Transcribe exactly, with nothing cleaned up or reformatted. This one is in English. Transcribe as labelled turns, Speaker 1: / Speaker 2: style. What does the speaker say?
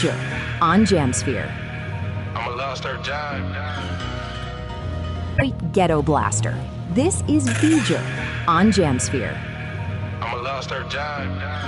Speaker 1: V'ger on Jamsphere.
Speaker 2: I'm a lost her job.
Speaker 1: Ghetto Blaster. This is V'ger on Jamsphere.
Speaker 2: I'm a lost her job.